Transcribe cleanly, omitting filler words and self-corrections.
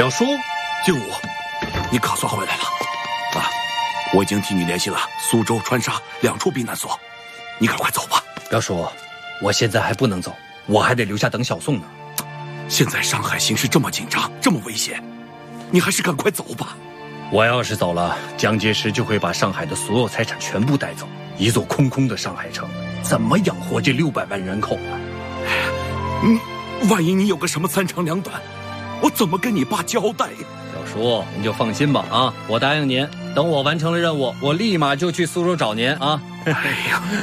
表叔， 靖武，你可算回来了啊！我已经替你联系了苏州、川沙2处避难所，你赶快走吧。 表叔，我现在还不能走，我还得留下等小宋呢。 现在上海形势这么紧张，这么危险，你还是赶快走吧。 我要是走了，蒋介石就会把上海的所有财产全部带走，一座空空的上海城，怎么养活这600万人口呢？ 万一你有个什么3长2短，我怎么跟你爸交代呀？ 表叔，您就放心吧啊！我答应您，等我完成了任务，我立马就去苏州找您啊！ 哎呀。